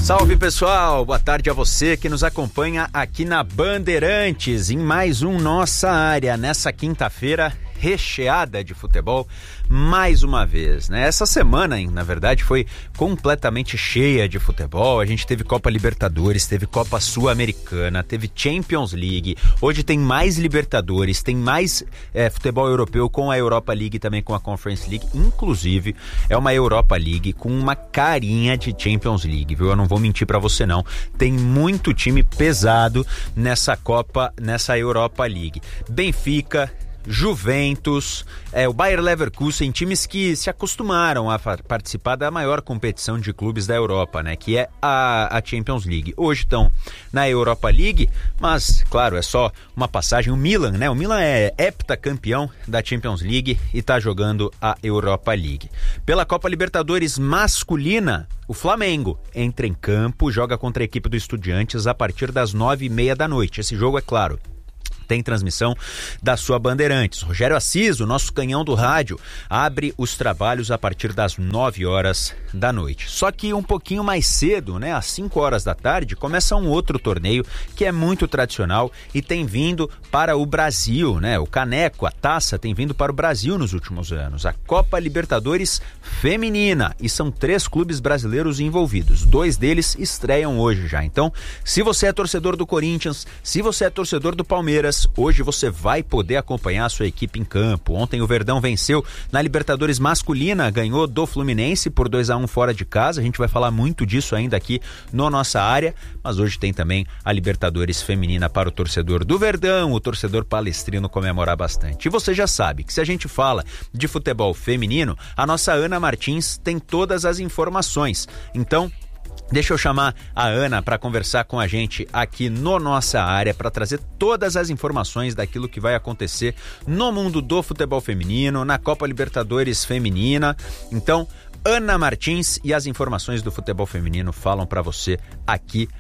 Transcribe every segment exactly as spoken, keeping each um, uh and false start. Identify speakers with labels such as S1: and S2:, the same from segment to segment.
S1: Salve pessoal, boa tarde a você que nos acompanha aqui na Bandeirantes, em mais um Nossa Área, nessa quinta-feira recheada de futebol, mais uma vez, né? Essa semana, na verdade, foi completamente cheia de futebol. A gente teve Copa Libertadores, teve Copa Sul-Americana, teve Champions League, hoje tem mais Libertadores, tem mais é, futebol europeu com a Europa League e também com a Conference League, inclusive é uma Europa League com uma carinha de Champions League, viu? Eu não vou mentir pra você não, tem muito time pesado nessa Copa, nessa Europa League. Benfica, Juventus, é, o Bayer Leverkusen, times que se acostumaram a participar da maior competição de clubes da Europa, né, que é a, a Champions League. Hoje estão na Europa League, mas, claro, é só uma passagem. O Milan, né, o Milan é heptacampeão da Champions League e está jogando a Europa League. Pela Copa Libertadores masculina, o Flamengo entra em campo, joga contra a equipe do Estudiantes a partir das nove e meia da noite. Esse jogo, é claro, tem transmissão da sua Bandeirantes. Rogério Assis, o nosso canhão do rádio, abre os trabalhos a partir das nove horas da noite. Só que um pouquinho mais cedo, né, às cinco horas da tarde, começa um outro torneio que é muito tradicional e tem vindo para o Brasil, né? O caneco, a taça, tem vindo para o Brasil nos últimos anos. A Copa Libertadores Feminina. E são três clubes brasileiros envolvidos. Dois deles estreiam hoje já. Então, se você é torcedor do Corinthians, se você é torcedor do Palmeiras, hoje você vai poder acompanhar a sua equipe em campo. Ontem o Verdão venceu na Libertadores masculina, ganhou do Fluminense por dois a um fora de casa. A gente vai falar muito disso ainda aqui no Nossa Área, mas hoje tem também a Libertadores feminina para o torcedor do Verdão, o torcedor palestrino comemorar bastante. E você já sabe que se a gente fala de futebol feminino, a nossa Ana Martins tem todas as informações. Então, deixa eu chamar a Ana para conversar com a gente aqui no Nossa Área, para trazer todas as informações daquilo que vai acontecer no mundo do futebol feminino, na Copa Libertadores feminina. Então, Ana Martins e as informações do futebol feminino falam para você aqui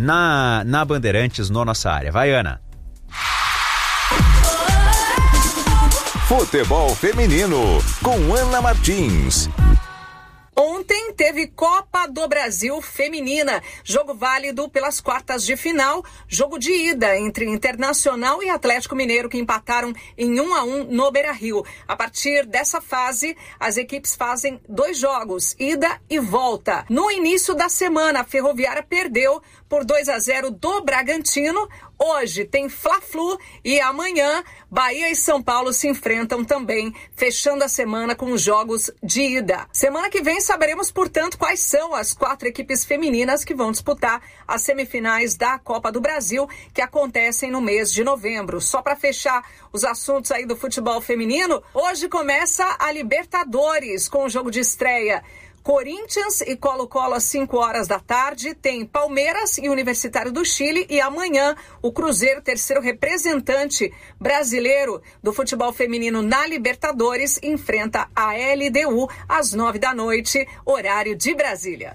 S1: na, na Bandeirantes, no Nossa Área. Vai, Ana!
S2: Futebol feminino com Ana Martins.
S3: Ontem teve Copa do Brasil Feminina, jogo válido pelas quartas de final, jogo de ida entre Internacional e Atlético Mineiro, que empataram em um a um no Beira-Rio. A partir dessa fase, as equipes fazem dois jogos, ida e volta. No início da semana, a Ferroviária perdeu por dois a zero do Bragantino. Hoje tem Fla-Flu e amanhã Bahia e São Paulo se enfrentam também, fechando a semana com os jogos de ida. Semana que vem saberemos, portanto, quais são as quatro equipes femininas que vão disputar as semifinais da Copa do Brasil, que acontecem no mês de novembro. Só para fechar os assuntos aí do futebol feminino, hoje começa a Libertadores com o jogo de estreia. Corinthians e Colo-Colo às cinco horas da tarde, tem Palmeiras e Universitário do Chile, e amanhã o Cruzeiro, terceiro representante brasileiro do futebol feminino na Libertadores, enfrenta a L D U às nove da noite, horário de Brasília.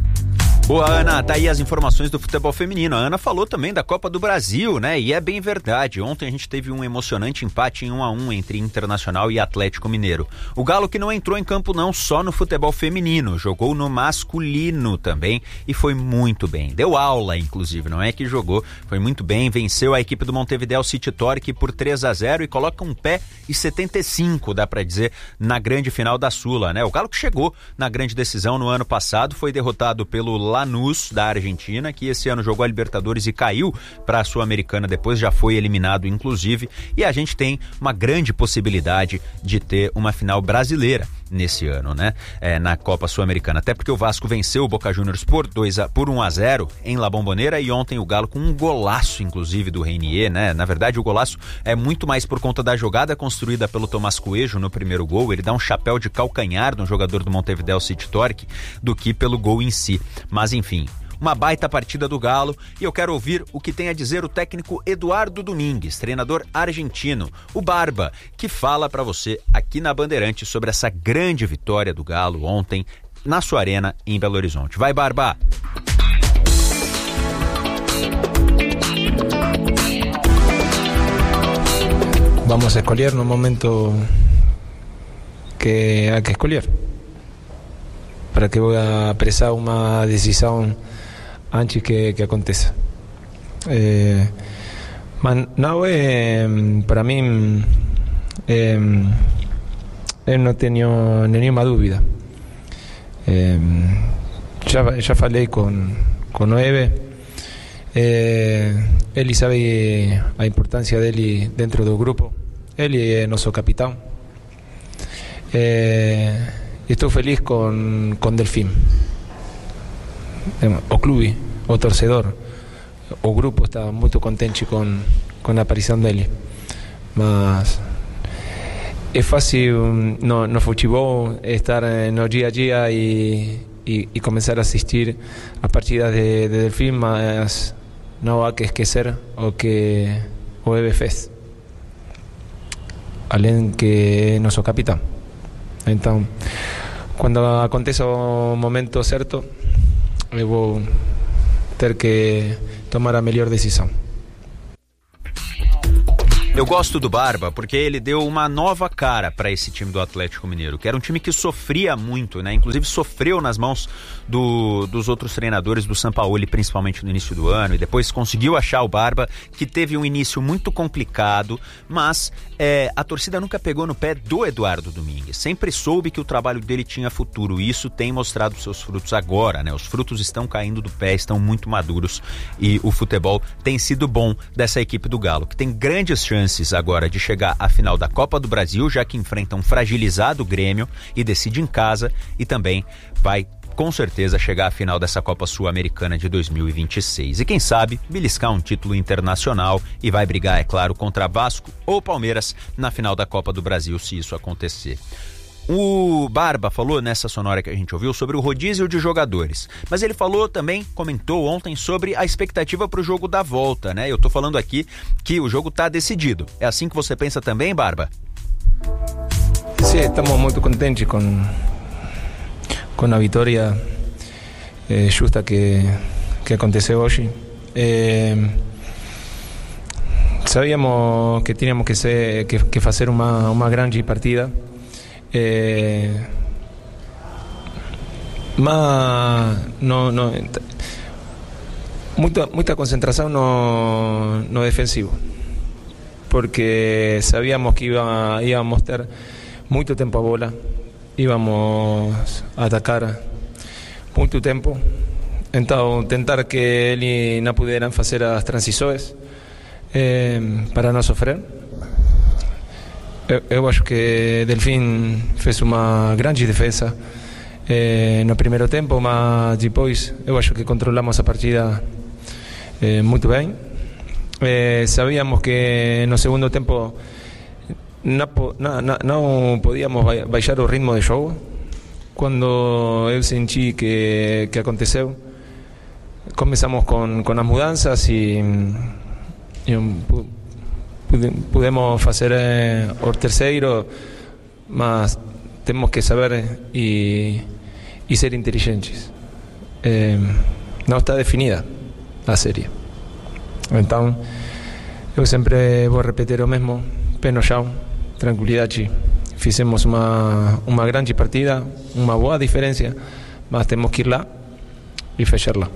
S1: Boa, Ana, tá aí as informações do futebol feminino. A Ana falou também da Copa do Brasil, né? E é bem verdade. Ontem a gente teve um emocionante empate em um a um entre Internacional e Atlético Mineiro. O Galo que não entrou em campo não só no futebol feminino, jogou no masculino também e foi muito bem. Deu aula, inclusive, não é que jogou, foi muito bem, venceu a equipe do Montevideo City Torque por três a zero e coloca um pé e setenta e cinco, dá pra dizer, na grande final da Sula, né? O Galo que chegou na grande decisão no ano passado, foi derrotado pelo Lanús, da Argentina, que esse ano jogou a Libertadores e caiu para a Sul-Americana, depois já foi eliminado, inclusive, e a gente tem uma grande possibilidade de ter uma final brasileira nesse ano, né? É, na Copa Sul-Americana, até porque o Vasco venceu o Boca Juniors por, dois a, por um a zero em La Bombonera, e ontem o Galo com um golaço, inclusive, do Reinier, né? Na verdade, o golaço é muito mais por conta da jogada construída pelo Tomás Coelho no primeiro gol. Ele dá um chapéu de calcanhar no jogador do Montevideo City Torque do que pelo gol em si. Mas enfim, uma baita partida do Galo, e eu quero ouvir o que tem a dizer o técnico Eduardo Domingues, treinador argentino, o Barba, que fala para você aqui na Bandeirantes sobre essa grande vitória do Galo ontem na sua arena em Belo Horizonte. Vai, Barba!
S4: Vamos a escolher no momento que hay que escolher. Para que voy a presar uma decisão antes que, que aconteça. É, mas não é, para mim, é, eu não tenho nenhuma dúvida. É, já, já falei com, com o Eve, é, ele sabe a importância dele dentro do grupo, ele é nosso capitão. É, estou feliz com, com Delfim, o clube, o torcedor, o grupo está muito contente com, com a aparição dele. Mas é fácil no, no futebol estar no dia a dia e, e, e começar a assistir a partidas de, de Delfim, mas não há que esquecer o que o Eve fez, além que é nosso capitão. Então, quando aconteça o momento certo, eu vou ter que tomar a melhor decisão.
S1: Eu gosto do Barba porque ele deu uma nova cara para esse time do Atlético Mineiro, que era um time que sofria muito, né? Inclusive sofreu nas mãos do, dos outros treinadores do Sampaoli, principalmente no início do ano, e depois conseguiu achar o Barba, que teve um início muito complicado, mas é, a torcida nunca pegou no pé do Eduardo Domingues, sempre soube que o trabalho dele tinha futuro, e isso tem mostrado seus frutos agora, né? Os frutos estão caindo do pé, estão muito maduros, e o futebol tem sido bom dessa equipe do Galo, que tem grandes chances agora de chegar à final da Copa do Brasil, já que enfrenta um fragilizado Grêmio e decide em casa, e também vai com certeza chegar à final dessa Copa Sul-Americana de dois mil e vinte e seis. E quem sabe beliscar um título internacional, e vai brigar, é claro, contra Vasco ou Palmeiras na final da Copa do Brasil, se isso acontecer. O Barba falou nessa sonora que a gente ouviu sobre o rodízio de jogadores, mas ele falou também, comentou ontem sobre a expectativa para o jogo da volta, né? Eu tô falando aqui que o jogo tá decidido. É assim que você pensa também, Barba?
S4: Sim, estamos muito contentes com, com a vitória eh, justa que, que aconteceu hoje. Eh, sabíamos que tínhamos que, ser, que, que fazer uma, uma grande partida. Eh, mas no, no, muita, muita concentração no, no defensivo, porque sabíamos que iba, íbamos ter muito tempo a bola, íbamos a atacar muito tempo, então tentar que eles não pudieran fazer as transições eh, para não sofrer. Eu, eu acho que Delfim fez uma grande defesa eh, no primeiro tempo, mas depois eu acho que controlamos a partida eh, muito bem. Eh, sabíamos que no segundo tempo não, não, não podíamos baixar o ritmo de jogo. Quando eu senti que, que aconteceu, começamos com, com as mudanças e, e um, pudemos fazer eh, o terceiro, mas temos que saber e, e ser inteligentes. Eh, não está definida a série, então eu sempre vou repetir o mesmo: pé no chão, tranquilidade. Fizemos uma, uma grande partida, uma boa diferença, mas temos que ir lá e fechar-la.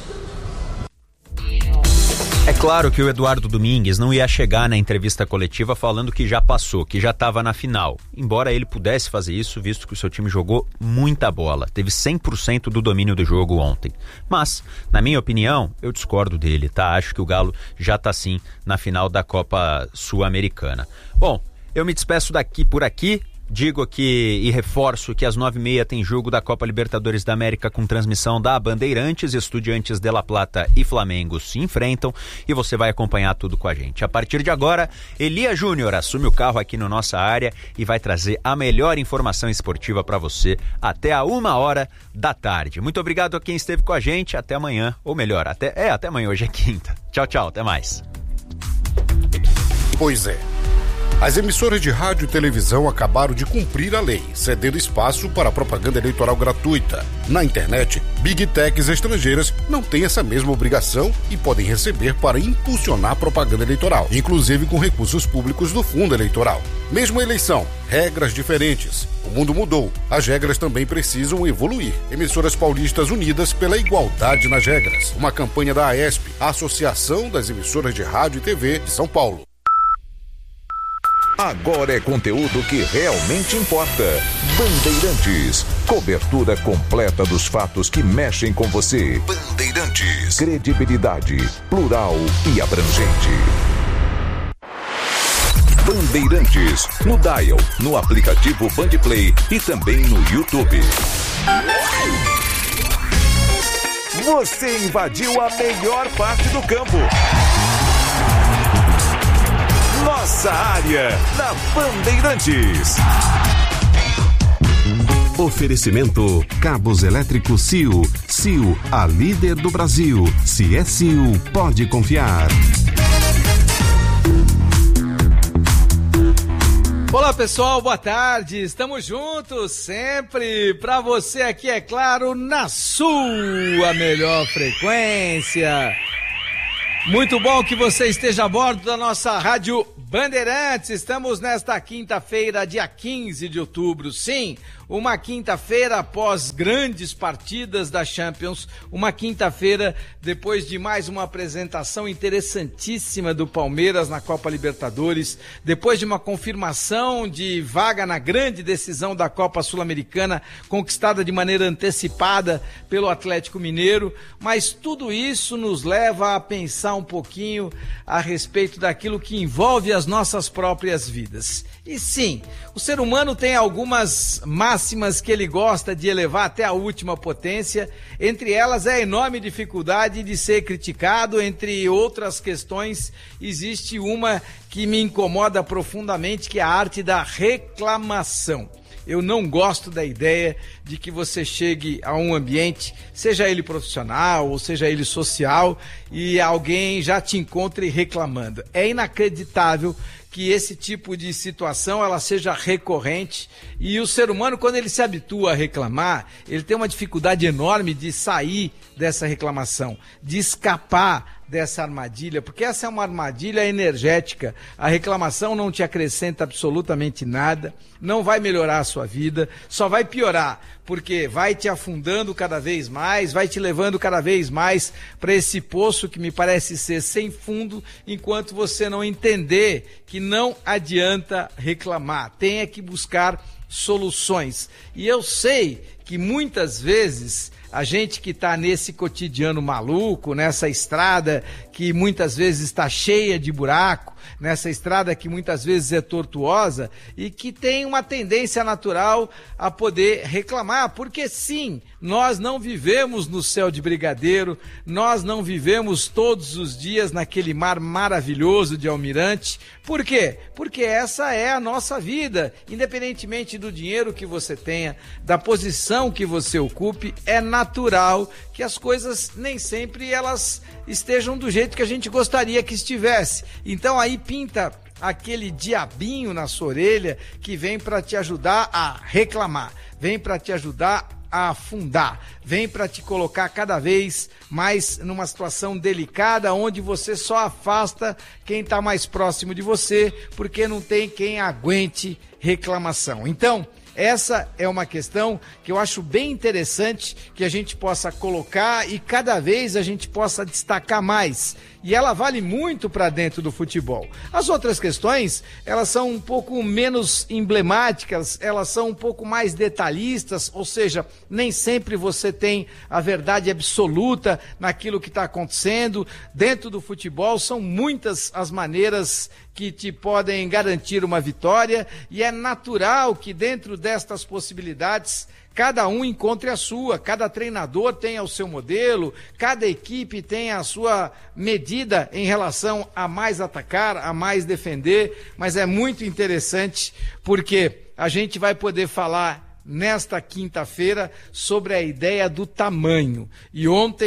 S1: É claro que o Eduardo Domingues não ia chegar na entrevista coletiva falando que já passou, que já estava na final. Embora ele pudesse fazer isso, visto que o seu time jogou muita bola. Teve cem por cento do domínio do jogo ontem. Mas, na minha opinião, eu discordo dele, tá? Acho que o Galo já está sim na final da Copa Sul-Americana. Bom, eu me despeço daqui por aqui. Digo aqui e reforço que às nove e meia tem jogo da Copa Libertadores da América com transmissão da Bandeirantes. Estudiantes de La Plata e Flamengo se enfrentam e você vai acompanhar tudo com a gente. A partir de agora, Elia Júnior assume o carro aqui na nossa área e vai trazer a melhor informação esportiva para você até a uma hora da tarde. Muito obrigado a quem esteve com a gente. Até amanhã, ou melhor, até, é, até amanhã, hoje é quinta. Tchau, tchau, até mais.
S2: Pois é.
S5: As emissoras de rádio e televisão acabaram de cumprir a lei, cedendo espaço para a propaganda eleitoral gratuita. Na internet, Big Techs estrangeiras não têm essa mesma obrigação e podem receber para impulsionar propaganda eleitoral, inclusive com recursos públicos do fundo eleitoral. Mesma eleição, regras diferentes. O mundo mudou, as regras também precisam evoluir. Emissoras paulistas unidas pela igualdade nas regras. Uma campanha da A E S P, a Associação das Emissoras de Rádio e T V de São Paulo.
S2: Agora é conteúdo que realmente importa. Bandeirantes. Cobertura completa dos fatos que mexem com você. Bandeirantes. Credibilidade, plural e abrangente. Bandeirantes. No Dial, no aplicativo Bandplay e também no YouTube. Você invadiu a melhor parte do campo. Nossa área, na Bandeirantes.
S6: Oferecimento Cabos Elétricos C I U. C I U, a líder do Brasil. Se é C I U, pode confiar.
S7: Olá pessoal, boa tarde, estamos juntos sempre, para você aqui é claro, na sua melhor frequência. Muito bom que você esteja a bordo da nossa Rádio Bandeirantes. Estamos nesta quinta-feira, dia quinze de outubro. Sim, uma quinta-feira após grandes partidas da Champions. Uma quinta-feira depois de mais uma apresentação interessantíssima do Palmeiras na Copa Libertadores. Depois de uma confirmação de vaga na grande decisão da Copa Sul-Americana, conquistada de maneira antecipada pelo Atlético Mineiro. Mas tudo isso nos leva a pensar um pouquinho a respeito daquilo que envolve as nossas próprias vidas. E sim, o ser humano tem algumas máximas que ele gosta de elevar até a última potência, entre elas é a enorme dificuldade de ser criticado, entre outras questões, existe uma que me incomoda profundamente, que é a arte da reclamação. Eu não gosto da ideia de que você chegue a um ambiente, seja ele profissional ou seja ele social, e alguém já te encontre reclamando. É inacreditável que esse tipo de situação ela seja recorrente, e o ser humano, quando ele se habitua a reclamar, ele tem uma dificuldade enorme de sair dessa reclamação, de escapar dessa armadilha, porque essa é uma armadilha energética. A reclamação não te acrescenta absolutamente nada, não vai melhorar a sua vida, só vai piorar, porque vai te afundando cada vez mais, vai te levando cada vez mais para esse poço que me parece ser sem fundo, enquanto você não entender que não adianta reclamar, tenha que buscar soluções. E eu sei que muitas vezes a gente que está nesse cotidiano maluco, nessa estrada que muitas vezes está cheia de buraco, nessa estrada que muitas vezes é tortuosa e que tem uma tendência natural a poder reclamar, porque sim, nós não vivemos no céu de brigadeiro, nós não vivemos todos os dias naquele mar maravilhoso de Almirante. Por quê? Porque essa é a nossa vida, independentemente do dinheiro que você tenha, da posição que você ocupe, é natural que as coisas nem sempre elas estejam do jeito que a gente gostaria que estivesse. Então aí pinta aquele diabinho na sua orelha que vem para te ajudar a reclamar, vem para te ajudar a afundar, vem para te colocar cada vez mais numa situação delicada, onde você só afasta quem está mais próximo de você, porque não tem quem aguente reclamação. Então, essa é uma questão que eu acho bem interessante que a gente possa colocar e cada vez a gente possa destacar mais. E ela vale muito para dentro do futebol. As outras questões, elas são um pouco menos emblemáticas, elas são um pouco mais detalhistas, ou seja, nem sempre você tem a verdade absoluta naquilo que está acontecendo. Dentro do futebol são muitas as maneiras que te podem garantir uma vitória, e é natural que dentro destas possibilidades cada um encontre a sua, cada treinador tenha o seu modelo, cada equipe tenha a sua medida em relação a mais atacar, a mais defender, mas é muito interessante porque a gente vai poder falar nesta quinta-feira sobre a ideia do tamanho. E ontem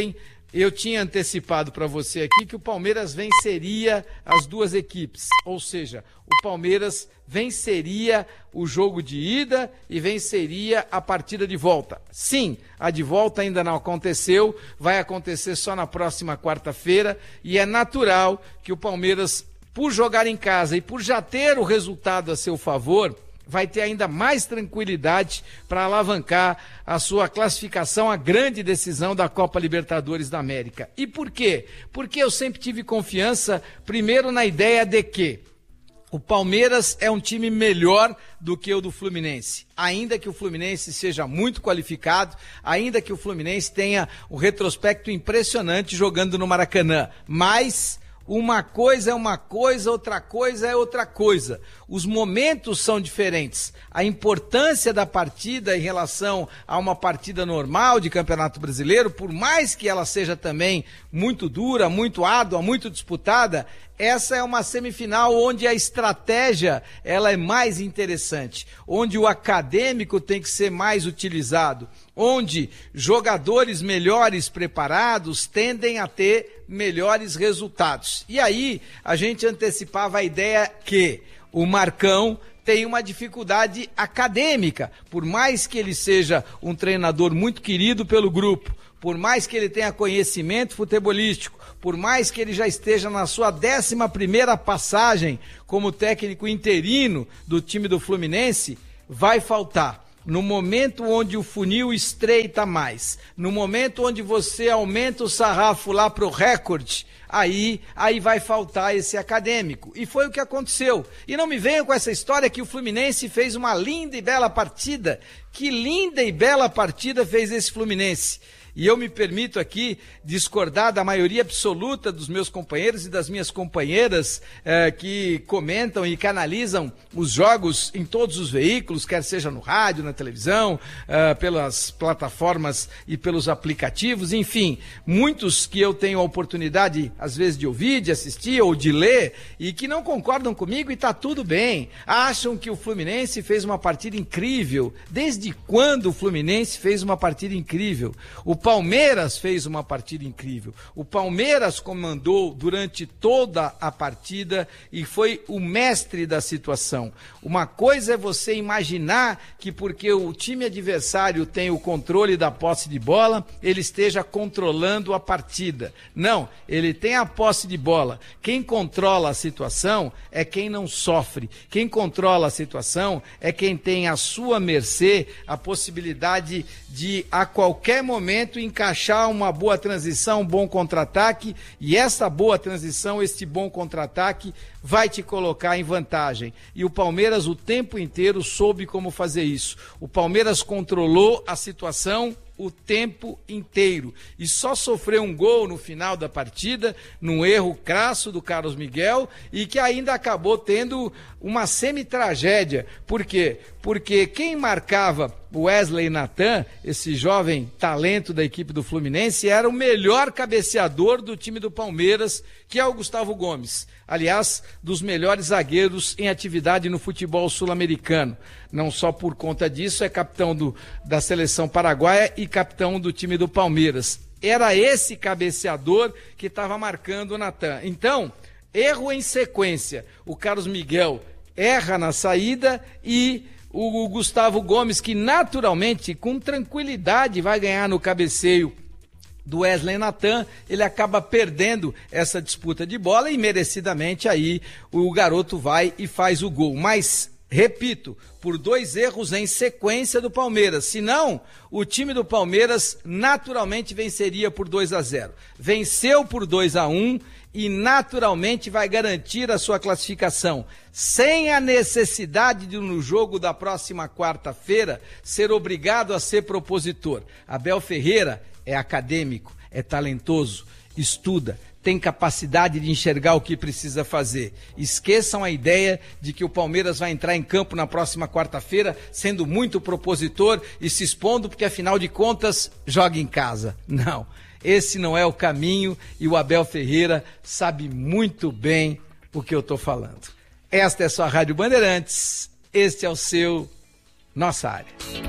S7: eu tinha antecipado para você aqui que o Palmeiras venceria as duas equipes, ou seja, o Palmeiras venceria o jogo de ida e venceria a partida de volta. Sim, a de volta ainda não aconteceu, vai acontecer só na próxima quarta-feira e é natural que o Palmeiras, por jogar em casa e por já ter o resultado a seu favor, vai ter ainda mais tranquilidade para alavancar a sua classificação à grande decisão da Copa Libertadores da América. E por quê? Porque eu sempre tive confiança, primeiro, na ideia de que o Palmeiras é um time melhor do que o do Fluminense. Ainda que o Fluminense seja muito qualificado, ainda que o Fluminense tenha um retrospecto impressionante jogando no Maracanã, mas uma coisa é uma coisa, outra coisa é outra coisa. Os momentos são diferentes. A importância da partida em relação a uma partida normal de Campeonato Brasileiro, por mais que ela seja também muito dura, muito árdua, muito disputada, essa é uma semifinal onde a estratégia ela é mais interessante, onde o acadêmico tem que ser mais utilizado, onde jogadores melhores preparados tendem a ter melhores resultados. E aí a gente antecipava a ideia que o Marcão tem uma dificuldade acadêmica, por mais que ele seja um treinador muito querido pelo grupo, por mais que ele tenha conhecimento futebolístico, por mais que ele já esteja na sua décima primeira passagem como técnico interino do time do Fluminense, vai faltar. No momento onde o funil estreita mais, no momento onde você aumenta o sarrafo lá para o recorde, aí, aí vai faltar esse acadêmico. E foi o que aconteceu. E não me venham com essa história que o Fluminense fez uma linda e bela partida. Que linda e bela partida fez esse Fluminense. E eu me permito aqui discordar da maioria absoluta dos meus companheiros e das minhas companheiras eh, que comentam e canalizam os jogos em todos os veículos, quer seja no rádio, na televisão, eh, pelas plataformas e pelos aplicativos, enfim, muitos que eu tenho a oportunidade às vezes de ouvir, de assistir ou de ler e que não concordam comigo e está tudo bem, acham que o Fluminense fez uma partida incrível. Desde quando o Fluminense fez uma partida incrível? O Palmeiras fez uma partida incrível. O Palmeiras comandou durante toda a partida e foi o mestre da situação. Uma coisa é você imaginar que porque o time adversário tem o controle da posse de bola, ele esteja controlando a partida. Não, ele tem a posse de bola. Quem controla a situação é quem não sofre. Quem controla a situação é quem tem à sua mercê a possibilidade de, a qualquer momento, encaixar uma boa transição, um bom contra-ataque, e essa boa transição, este bom contra-ataque vai te colocar em vantagem. E o Palmeiras o tempo inteiro soube como fazer isso. O Palmeiras controlou a situação o tempo inteiro e só sofreu um gol no final da partida, num erro crasso do Carlos Miguel, e que ainda acabou tendo uma semi-tragédia. Por quê? Porque quem marcava o Wesley Natan, esse jovem talento da equipe do Fluminense, era o melhor cabeceador do time do Palmeiras, que é o Gustavo Gomes. Aliás, dos melhores zagueiros em atividade no futebol sul-americano. Não só por conta disso, é capitão do, da seleção paraguaia e capitão do time do Palmeiras. Era esse cabeceador que estava marcando o Natan. Então, erro em sequência. O Carlos Miguel erra na saída e o Gustavo Gomes, que naturalmente, com tranquilidade, vai ganhar no cabeceio do Wesley Natan, ele acaba perdendo essa disputa de bola e merecidamente aí o garoto vai e faz o gol. Mas, repito, por dois erros em sequência do Palmeiras. Senão, o time do Palmeiras naturalmente venceria por dois a zero. Venceu por dois a um e naturalmente vai garantir a sua classificação, sem a necessidade de, no jogo da próxima quarta-feira, ser obrigado a ser propositor. Abel Ferreira é acadêmico, é talentoso, estuda, tem capacidade de enxergar o que precisa fazer. Esqueçam a ideia de que o Palmeiras vai entrar em campo na próxima quarta-feira sendo muito propositor e se expondo porque, afinal de contas, joga em casa. Não, esse não é o caminho e o Abel Ferreira sabe muito bem o que eu estou falando. Esta é a sua Rádio Bandeirantes, este é o seu Nossa Área.